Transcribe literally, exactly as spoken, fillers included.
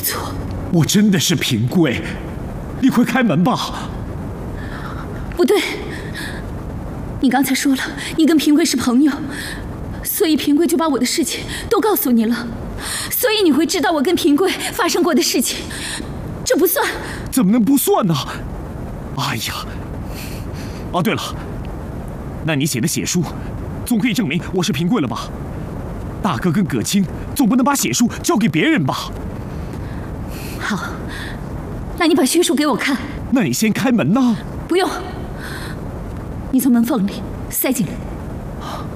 错。 我真的是平贵，你快开门吧。 不对，你刚才说了，你跟平贵是朋友，所以平贵就把我的事情都告诉你了，所以你会知道我跟平贵发生过的事情，这不算。 怎么能不算呢？哎呀，哦对了，那你写的血书，总可以证明我是平贵了吧？大哥跟葛青总不能把血书交给别人吧？ 好，那你把血书给我看。 那你先开门呐。 不用，你从门缝里塞进来。